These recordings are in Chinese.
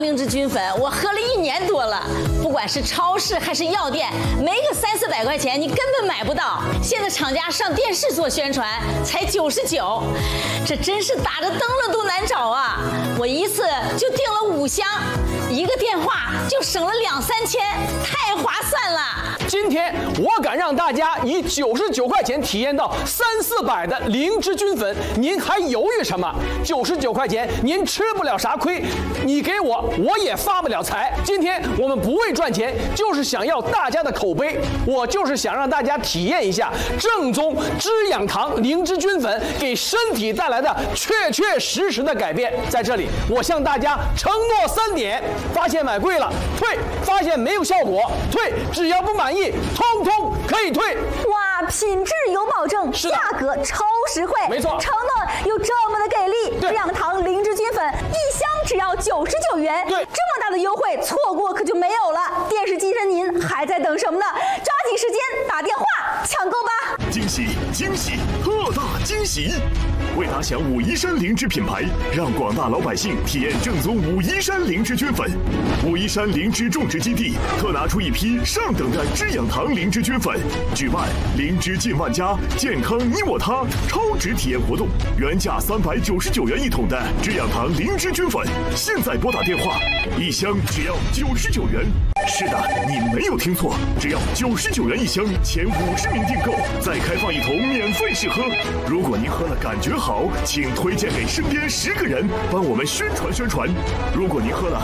灵芝菌粉我喝了1年多了，不管是超市还是药店，没个300-400块钱你根本买不到。现在厂家上电视做宣传才99，这真是打着灯笼都难找啊！我一次就订了5箱，1个电话就省了2-3千，太划算了。 今天我敢让大家以99块钱体验到300-400的灵芝菌粉，您还犹豫什么？99块钱您吃不了啥亏，你给我也发不了财。今天我们不为赚钱，就是想要大家的口碑，我就是想让大家体验一下正宗滋养堂灵芝菌粉给身体带来的确实的改变。在这里，我向大家承诺3点：发现买贵了退，发现没有效果退，只要不满意，通通可以退。 哇，品质有保证，价格超实惠， 没错， 承诺又这么的给力。滋养堂灵芝菌粉1箱只要99元， 对， 这么大的优惠，错过可就没有了。电视机前您还在等什么呢？抓紧时间打电话抢购吧！ 惊喜惊喜，特大惊喜！为打响武夷山灵芝品牌，让广大老百姓体验正宗武夷山灵芝菌粉。武夷山灵芝种植基地特拿出一批上等的滋养堂灵芝菌粉，举办灵芝近万家，健康你我他超值体验活动。原价399元1桶的滋养堂灵芝菌粉，现在拨打电话，1箱只要99元。是的，你没有听错，只要99元1箱，前50名订购，再开放1桶免费试喝。如果您喝了感觉好，请推荐给身边10个人，帮我们宣传。如果您喝了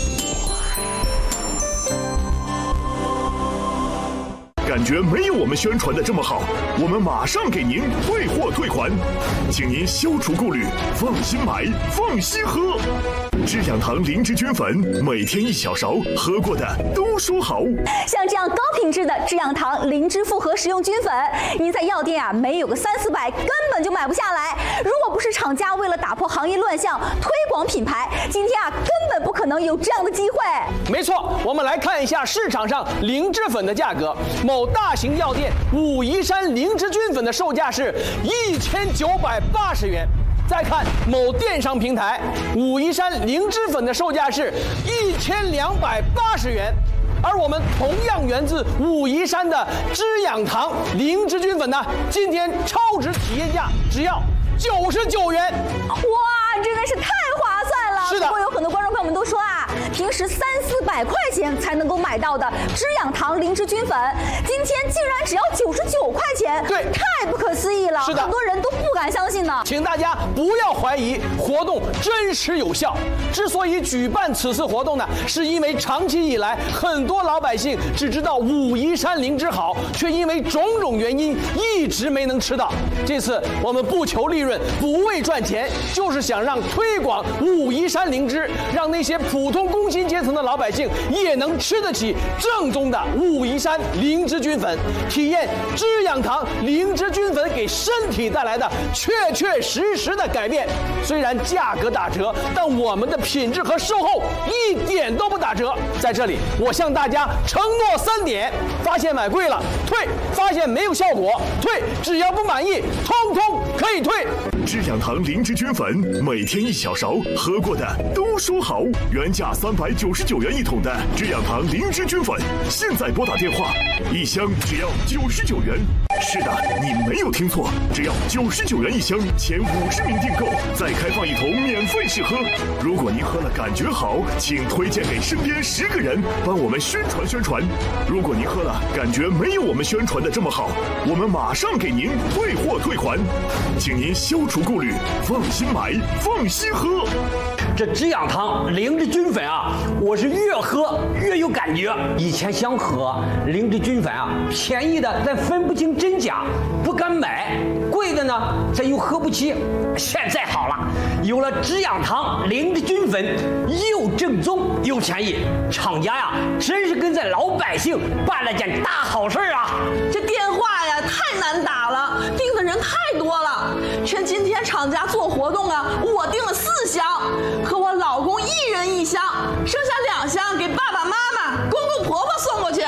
感觉没有我们宣传的这么好，我们马上给您退货退款，请您消除顾虑，放心买，放心喝。滋养堂灵芝菌粉，每天1小勺，喝过的都说好。 像这样高品质的滋养堂灵芝复合食用菌粉，您在药店没有个300-400根本就买不下来。如果不是厂家为了打破行业乱象，推广品牌，今天根本不可能有这样的机会。 没错，我们来看一下市场上灵芝粉的价格。某大型药店武夷山灵芝菌粉的售价是1980元。再看某电商平台，武夷山灵芝粉的售价是1280元。而我们同样源自武夷山的滋养堂灵芝菌粉呢，今天超值体验价只要99元。 哇，真的是太划算了！ 是的， 不过有很多观众朋友们都说啊，平时300-400块钱才能够买到的滋养堂灵芝菌粉，今天竟然只要99块钱， 对， 太不可思议了。 是的， 很多人都不敢相信呢。 请大家不要怀疑，活动真实有效。之所以举办此次活动呢，是因为长期以来很多老百姓只知道武夷山灵芝好，却因为种种原因一直没能吃到。这次我们不求利润，不为赚钱，就是想让推广武夷山灵芝，让那些普通工薪阶层的老百姓也能吃得起正宗的武夷山灵芝菌粉，体验滋养堂灵芝菌粉给身体带来的确实的改变。虽然价格打折，但我们的品质和售后一点都不打折。在这里，我向大家承诺3点：发现买贵了退，发现没有效果退，只要不满意，通通可以退。 滋养堂灵芝菌粉，每天1小勺，喝过的都说好。原价399元1桶的滋养堂灵芝菌粉，现在拨打电话，1箱只要99元。是的，你没有听错，只要99元1箱，前50名订购，再开放1桶免费试喝。如果您喝了感觉好，请推荐给身边10个人，帮我们宣传。如果您喝了感觉没有我们宣传的这么好，我们马上给您退货退款，请您消除顾虑，放心买，放心喝。 这滋养堂灵芝菌粉啊，我是越喝越有感觉。以前想喝灵芝菌粉啊，便宜的咱分不清真假，不敢买；贵的呢，咱又喝不起。现在好了，有了滋养堂灵芝菌粉，又正宗又便宜，厂家呀，真是跟咱老百姓办了件大好事啊！ 这电话呀，太难打了，订的人太多了。趁今天厂家做活动啊，我订了4箱，和我老公1人1箱，剩下2箱给爸爸妈妈、公公婆婆送过去。